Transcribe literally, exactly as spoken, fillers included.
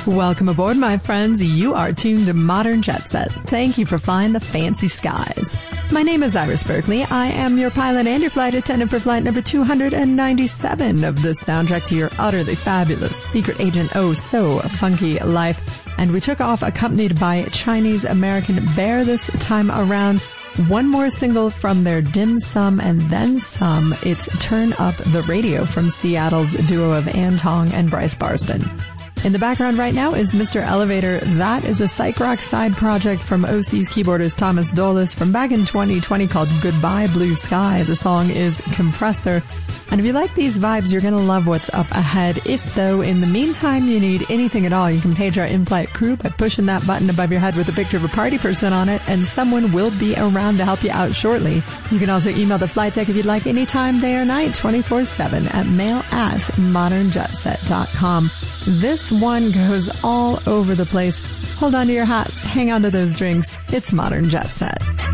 Welcome aboard, my friends. You are tuned to Modern Jet Set. Thank you for flying the fancy skies. My name is Iris Berkeley. I am your pilot and your flight attendant for flight number two hundred ninety-seven of the soundtrack to your utterly fabulous secret agent oh so funky life. And we took off accompanied by Chinese American Bear this time around. One more single from their Dim Sum and Then Some. It's Turn Up the Radio from Seattle's duo of Antong and Bryce Barston. In the background right now is Mister Elevator. That is a psych rock side project from O C's keyboardist Thomas Dolis from back in twenty twenty called Goodbye Blue Sky. The song is Compressor. And if you like these vibes, you're going to love what's up ahead. If, though, in the meantime you need anything at all, you can page our in-flight crew by pushing that button above your head with a picture of a party person on it, and someone will be around to help you out shortly. You can also email the flight deck if you'd like, anytime, day or night, twenty-four seven at mail at modern jet set dot com. This one goes all over the place. Hold on to your hats, hang on to those drinks. It's Modern Jet Set.